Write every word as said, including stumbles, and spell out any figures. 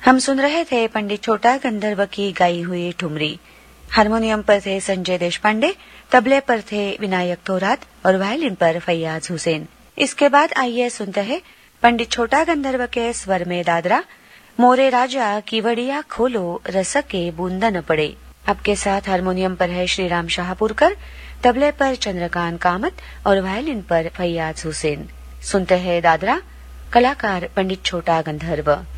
हम सुन रहे थे पंडित छोटा गंधर्व की गाई हुई ठुमरी। हारमोनियम पर थे संजय देशपांडे, तबले पर थे विनायक थोरात और वायलिन पर फैयाज हुसैन। इसके बाद आइए सुनते हैं पंडित छोटा गंधर्व के स्वर में दादरा, मोरे राजा कीवड़िया खोलो रसके बूंदा न पड़े। आपके साथ हारमोनियम पर है श्रीराम शाहपुरकर, तबले पर चंद्रकांत कामत और वायलिन पर फैयाज हुसैन। सुनते हैं दादरा, कलाकार पंडित छोटा गंधर्व।